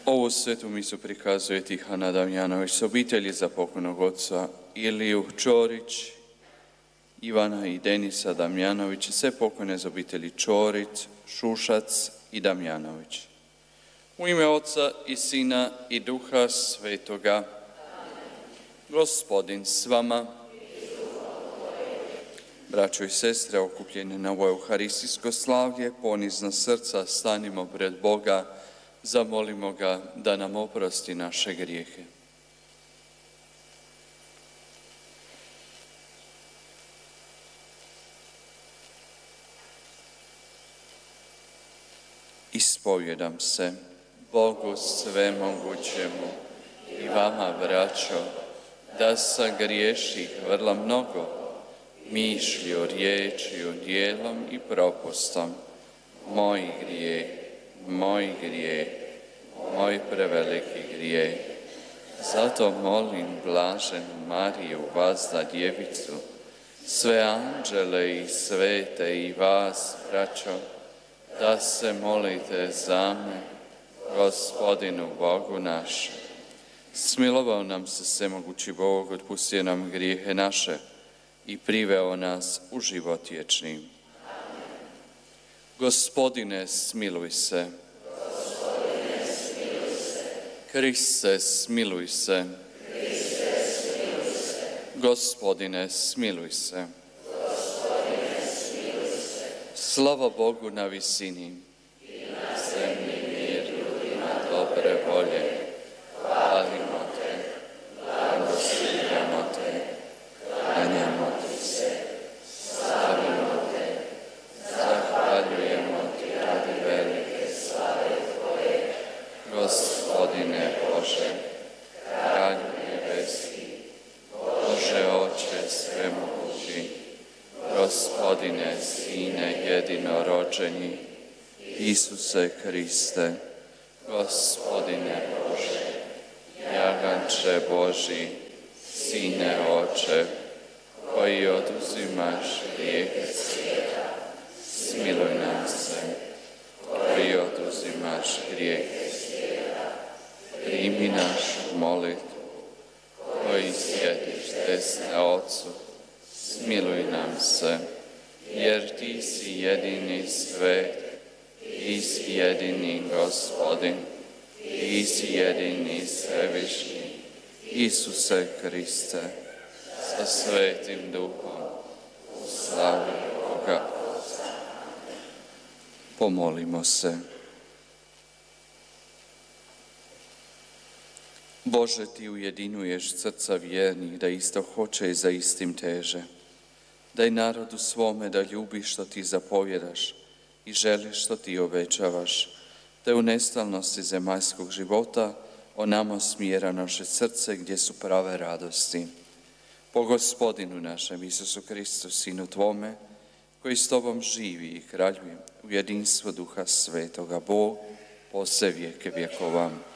Ovu svetu misu prikazuje Tihana Damjanović s obitelji za pokojnog oca Iliju Čorić, Ivana i Denisa Damjanović i sve pokojne iz obitelji Čorić, Šušac i Damjanović. U ime Oca i Sina i Duha Svetoga. Gospodin s vama. Braćo i sestre, okupljeni na ovo euharistijsko slavlje, ponizna srca stanimo pred Boga, zamolimo ga da nam oprosti naše grijehe. Ispovjedam se Bogu svemogućemu i vama, braćo, da sam griješih vrlo mnogo, mišlju, riječju, djelom i propustom. Moj preveliki grijeh. Zato molim blaženu Mariju, vazda djevicu, sve anđele i svete i vas, braćo, da se molite za me, Gospodinu Bogu našem. Smilovao nam se svemogući Bog, otpustio nam grijehe naše i priveo nas u život vječni. Gospodine, smiluj se. Kriste, smiluj se. Gospodine, smiluj se. Slava Bogu na visini i na zemlji mir ljudima dobre volje. Hvalimo te, blagoslovljamo te, klanjamo ti se, slavimo te, zahvaljujemo ti radi velike slave tvoje. Gospodine Bože, Kralju nebeski, Bože Oče svemogući, Gospodine Sine jedinorođeni, Isuse Kriste, Gospodine Bože, jaganče Boži, Sine Oče, koji oduzimaš grijehe svijeta, smiluj nam se. Koji oduzimaš grijehe svijeta, primi našu molitvu. Koji sjediš desne Otcu, smiluj nam se, jer ti si jedini svet, ti si jedini Gospodin, ti si jedini svevišnji, Isuse Kriste, sa Svetim Duhom, u slavi Boga. Pomolimo se. Bože, ti ujedinuješ srca vjernih da isto hoće i za istim teže. Daj narodu svome da ljubi što ti zapovjedaš i želi što ti obećavaš, da u nestalnosti zemaljskog života o nama smjera naše srce gdje su prave radosti. Po Gospodinu našem Isusu Kristu, Sinu Tvome, koji s Tobom živi i kraljuje u jedinstvu Duha Svetoga, Bog, po sve vijeke vjekova.